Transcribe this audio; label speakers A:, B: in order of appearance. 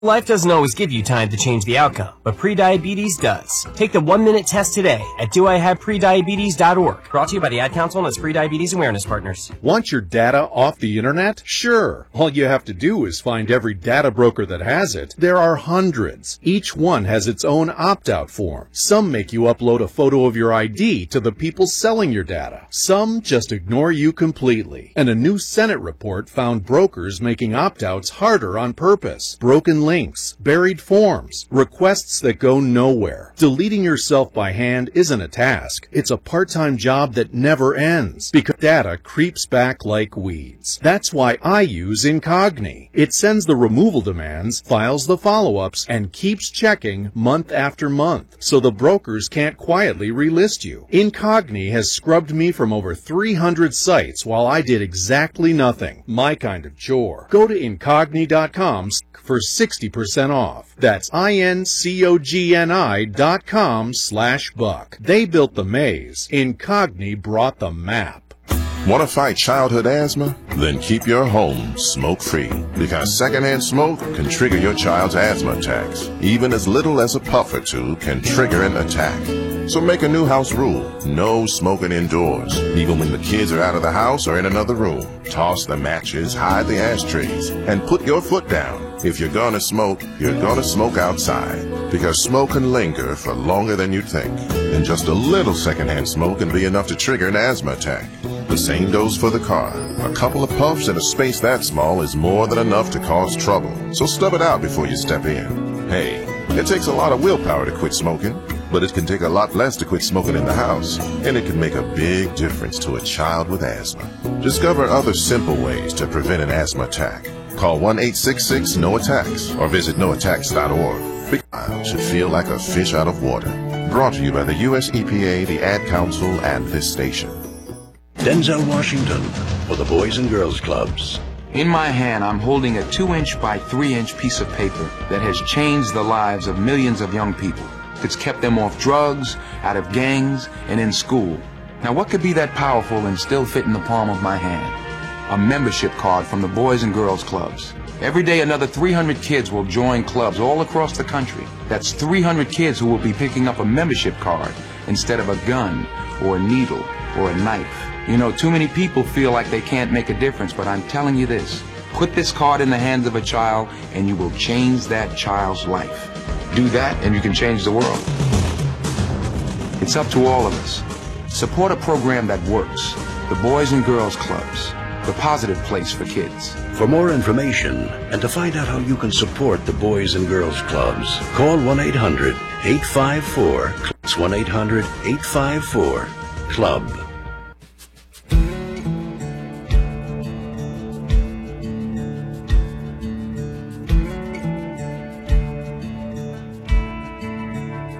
A: Life doesn't always give you time to change the outcome, but prediabetes does. Take the 1-minute test today at doihaveprediabetes.org. Brought to you by the Ad Council and its Prediabetes Awareness Partners.
B: Want your data off the internet? Sure. All you have to do is find every data broker that has it. There are hundreds. Each one has its own opt-out form. Some make you upload a photo of your ID to the people selling your data. Some just ignore you completely. And a new Senate report found brokers making opt-outs harder on purpose. Broken links, buried forms, requests that go nowhere. Deleting yourself by hand isn't a task. It's a part-time job that never ends because data creeps back like weeds. That's why I use Incogni. It sends the removal demands, files the follow-ups, and keeps checking month after month, so the brokers can't quietly relist you. Incogni has scrubbed me from over 300 sites while I did exactly nothing. My kind of chore. Go to Incogni.com for 60% off. That's INCOGNI.com/buck. They built the maze. Incogni brought the map.
C: Want to fight childhood asthma? Then keep your home smoke-free, because secondhand smoke can trigger your child's asthma attacks. Even as little as a puff or two can trigger an attack. So make a new house rule: no smoking indoors, even when the kids are out of the house or in another room. Toss the matches, hide the ashtrays, and put your foot down. If you're gonna smoke, you're gonna smoke outside, because smoke can linger for longer than you think. And just a little secondhand smoke can be enough to trigger an asthma attack. The same goes for the car. A couple of puffs in a space that small is more than enough to cause trouble. So stub it out before you step in. Hey, it takes a lot of willpower to quit smoking, but it can take a lot less to quit smoking in the house, and it can make a big difference to a child with asthma. Discover other simple ways to prevent an asthma attack. Call 1-866-NO-ATTACKS or visit noattacks.org. Big child should feel like a fish out of water. Brought to you by the U.S. EPA, the Ad Council, and this station.
D: Denzel Washington for the Boys and Girls Clubs.
E: In my hand, I'm holding a 2-inch by 3-inch piece of paper that has changed the lives of millions of young people. It's kept them off drugs, out of gangs, and in school. Now, what could be that powerful and still fit in the palm of my hand? A membership card from the Boys and Girls Clubs. Every day, another 300 kids will join clubs all across the country. That's 300 kids who will be picking up a membership card instead of a gun or a needle or a knife. You know, too many people feel like they can't make a difference, but I'm telling you this. Put this card in the hands of a child, and you will change that child's life. Do that, and you can change the world. It's up to all of us. Support a program that works. The Boys and Girls Clubs, the positive place for kids.
D: For more information and to find out how you can support the Boys and Girls Clubs, call 1-800-854. That's 1-800-854-CLUB.